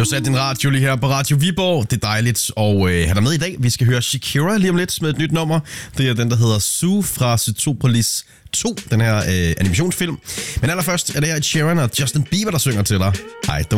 har sat din radio lige her på Radio Viborg. Det er dejligt at have dig med i dag. Vi skal høre Shakira lige om lidt med et nyt nummer. Det er den, der hedder Zoo fra Zootropolis 2, den her animationsfilm. Men allerførst er det her Ed Sheeran og Justin Bieber, der synger til dig. Hej.